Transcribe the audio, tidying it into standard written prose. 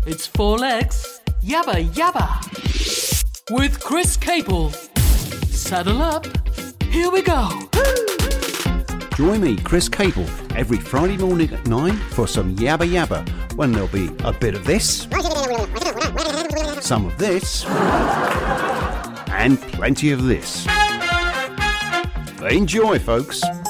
It's Four Legs, Yabba Yabba, with Chris Capel. Saddle up, here we go. Join me, Chris Capel, every Friday morning at 9 for some Yabba Yabba, when there'll be a bit of this, some of this, and plenty of this. Enjoy, folks.